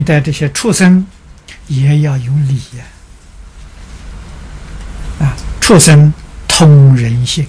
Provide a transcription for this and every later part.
待这些畜生也要有礼呀！畜生通人性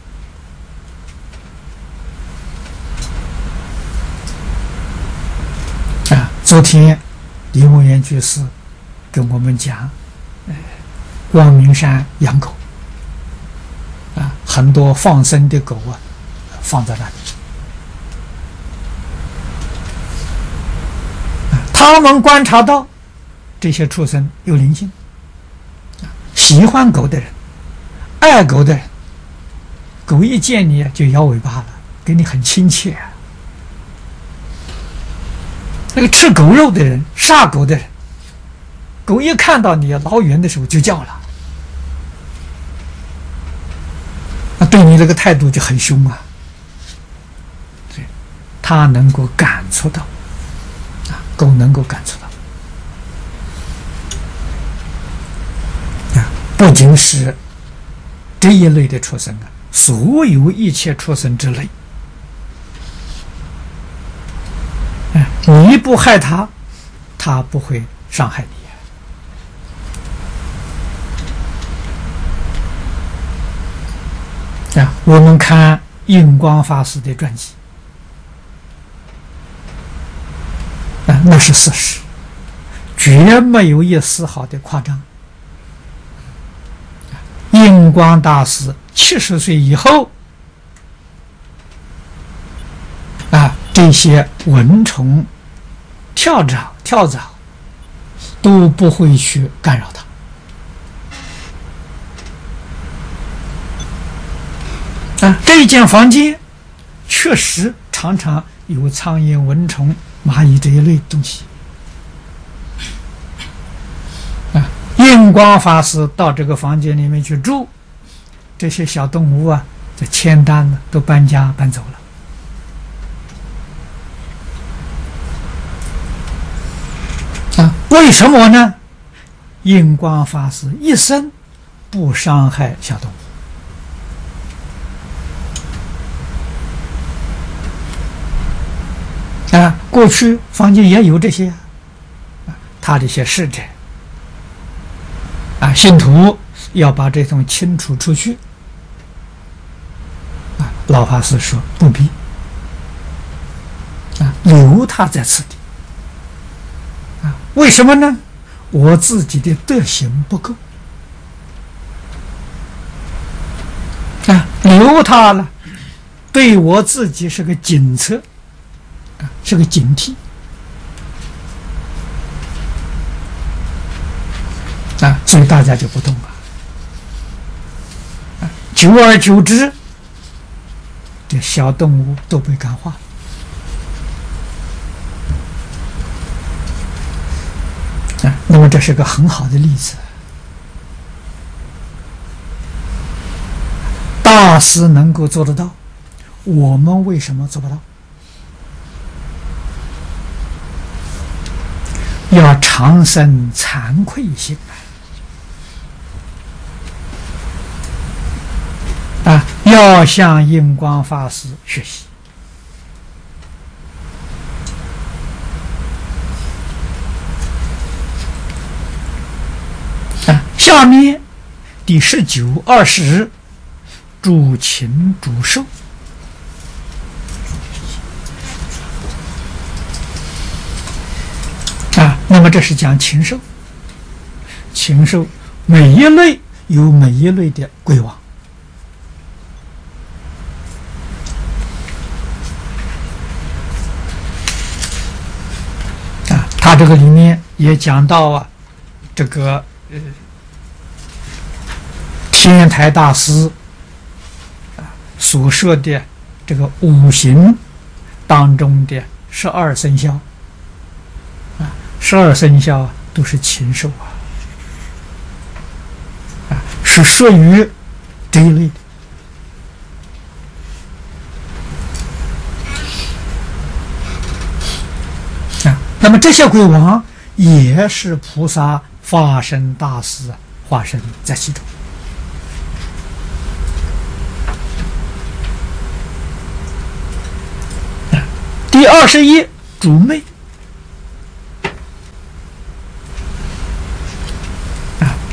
昨天李文元居士跟我们讲，光明山养狗很多放生的狗放在那里。他们观察到这些畜生有灵性，喜欢狗的人，爱狗的人，狗一见你就摇尾巴了，跟你很亲切。那个吃狗肉的人，杀狗的人，狗一看到你老远的时候就叫了，对你这个态度就很凶啊。他能够感触到，狗能够感触到，不仅是这一类的畜生所有一切畜生之类，你不害他，他不会伤害你。我们看印光法师的传记，那是事实，绝没有一丝毫的夸张。印光大师70岁以后，这些蚊虫、跳蚤都不会去干扰他。这一间房间确实常常有苍蝇、蚊虫、蚂蚁这一类东西。印光法师到这个房间里面去住，这些小动物这签单都搬家搬走了。为什么呢？印光法师一生不伤害小动物。过去房间也有这些，他这些侍者信徒要把这种清除出去，老法师说不必，留他在此地。为什么呢？我自己的德行不够，留他了，对我自己是个警策，是个警惕。所以大家就不动了。久而久之，这小动物都被感化了。那么这是个很好的例子。大师能够做得到，我们为什么做不到？要常生惭愧心要向印光法师学习。下面第19、20主禽主兽。那么这是讲禽兽，禽兽每一类有每一类的规王。他这个里面也讲到这个天台大师所说的这个五行当中的12生肖，12生肖都是禽兽是属于这一类的。那么这些鬼王也是菩萨法身大士化身在其中。第21主魅。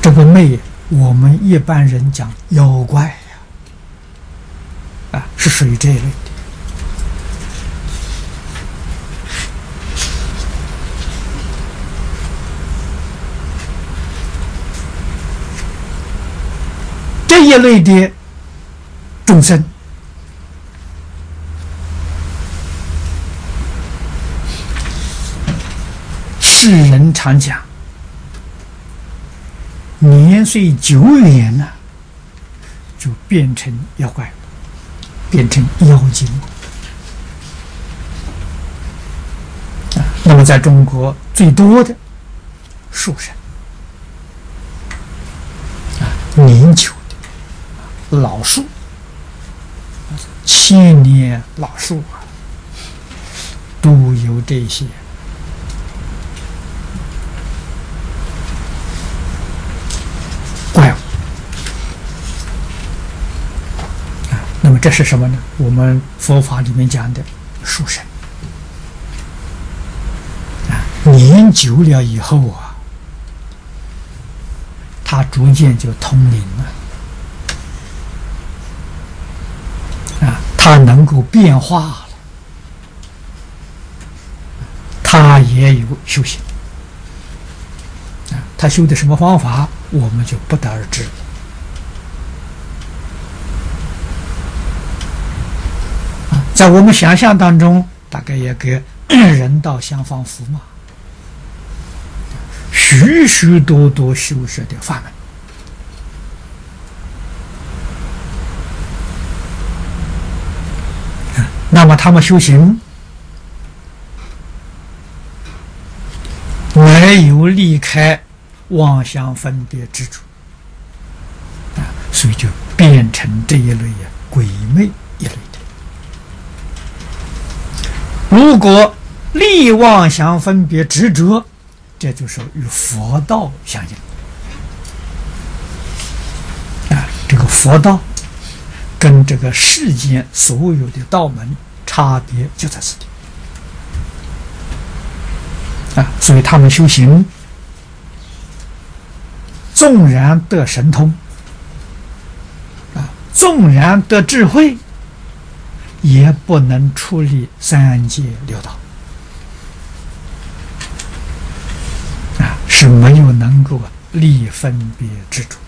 这个魅，我们一般人讲妖怪呀，是属于这一类的。这一类的众生，世人常讲，年岁久远了，就变成妖怪，变成妖精。那么在中国最多的树神，年久的老树，千年老树都有这些怪物。那么这是什么呢？我们佛法里面讲的树神。年久了以后它逐渐就通灵了，它能够变化了，它也有修行，它修的什么方法，我们就不得而知了。在我们想象当中，大概也给人道相方福嘛。许许多多修学的法门，那么他们修行没有离开妄想分别执着，所以就变成这一类鬼魅一类的。如果离妄想分别执着，这就是与佛道相应这个佛道跟这个世间所有的道门差别就在此地所以他们修行纵然得神通纵然得智慧，也不能出离三界六道是没有能够立分别执着。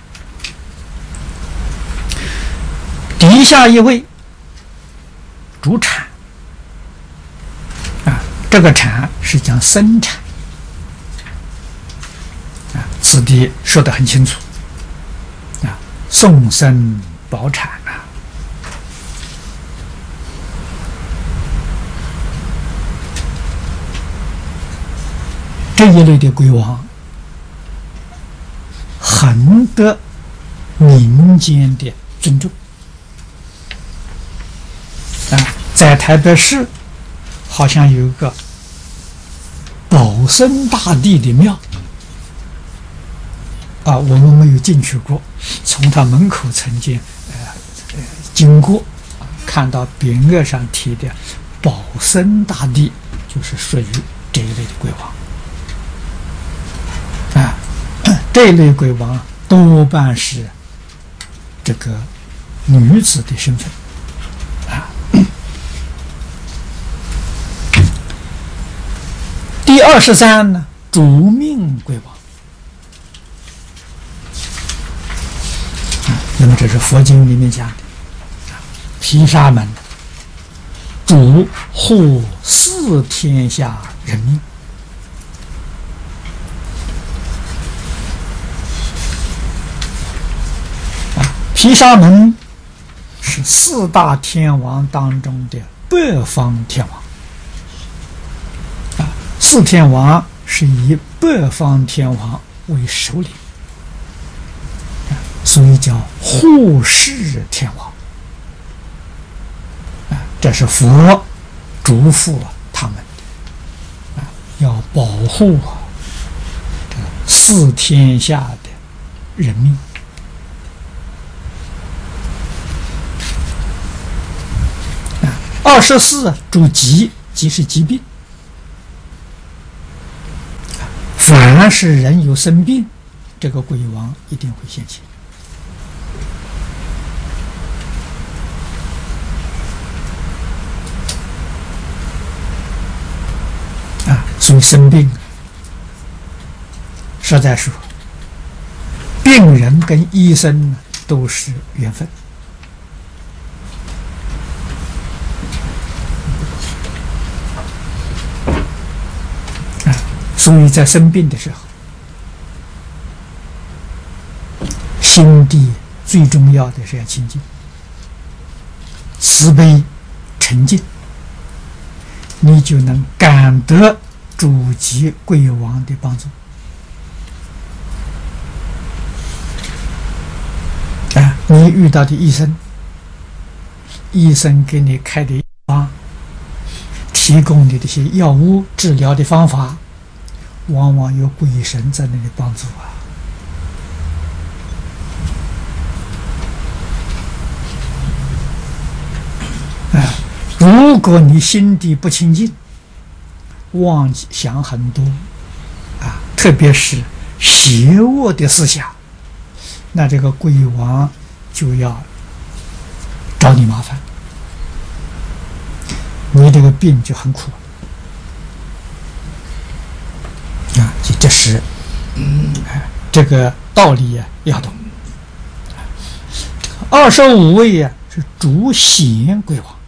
底下一位主禅这个禅是讲僧禅此地说得很清楚宋僧宝禅这一类的鬼王很得民间的尊重在台北市好像有一个保生大帝的庙我们没有进去过，从他门口曾经经过看到匾额上贴的保生大帝，就是属于这一类的鬼王这一类鬼王多半是这个女子的身份第23呢，主命鬼王那么这是佛经里面讲的毗沙门主护四天下人命毗沙门是4大天王当中的北方天王4天王是以北方天王为首领所以叫护世天王这是佛嘱咐他们要保护这4天下的人命24主疾，疾是疾病凡是人有生病这个鬼王一定会现前。所以生病，实在说，病人跟医生都是缘分。所以在生病的时候，心地最重要的是要清净、慈悲、沉静，你就能感得主级贵王的帮助。你遇到的医生，医生给你开的药方，提供你这些药物治疗的方法，往往有鬼神在那里帮助如果你心地不清净，妄想很多特别是邪恶的思想，那这个鬼王就要找你麻烦，你这个病就很苦这是这个道理要懂。25位是主显鬼王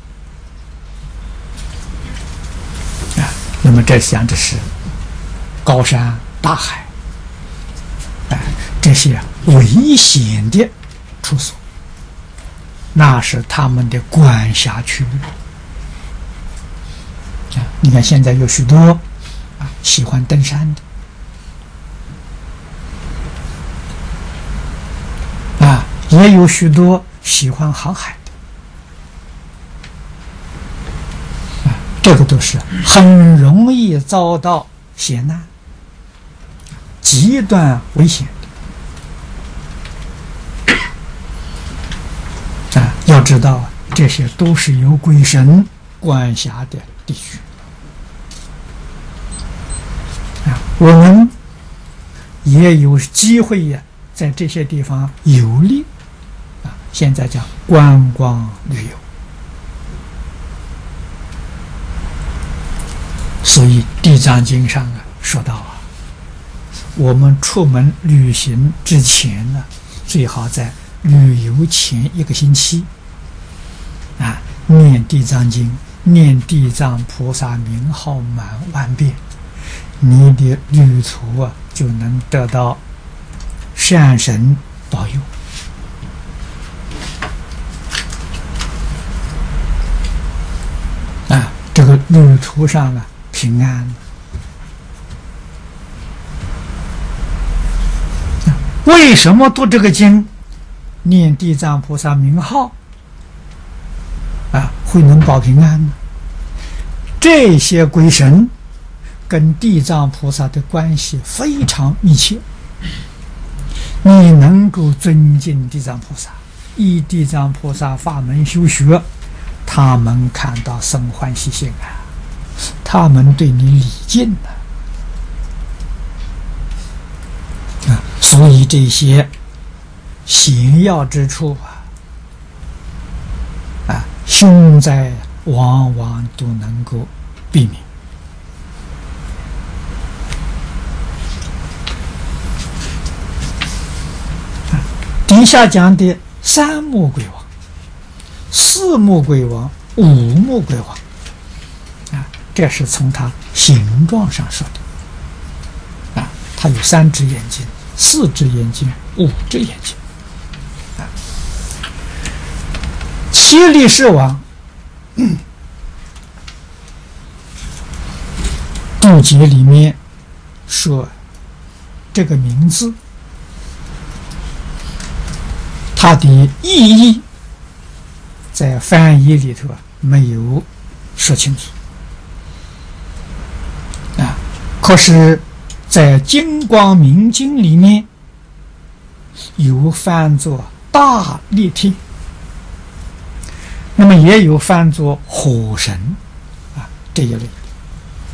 那么这想的是高山大海这些危险的处所，那是他们的管辖区域你看现在有许多喜欢登山的也有许多喜欢航海的这个都是很容易遭到险难，极端危险要知道这些都是由鬼神管辖的地区我们也有机会在这些地方游历现在叫观光旅游。所以《地藏经》上说到我们出门旅行之前最好在旅游前1个星期念《地藏经》，念地藏菩萨名号满万遍，你的旅途就能得到善神保佑这个旅途上平安。为什么读这个经，念地藏菩萨名号会能保平安呢？这些鬼神跟地藏菩萨的关系非常密切，你能够尊敬地藏菩萨，依地藏菩萨法门修学，他们看到生欢喜心他们对你礼敬所以这些险要之处凶灾往往都能够避免底下讲的3目鬼王、4目鬼王、5目鬼王这是从它形状上说的它有3只眼睛、4只眼睛、5只眼睛七力士王注解里面说这个名字它的意义在翻译里头没有说清楚可是在金光明经里面有翻作大力天，那么也有翻作火神这一类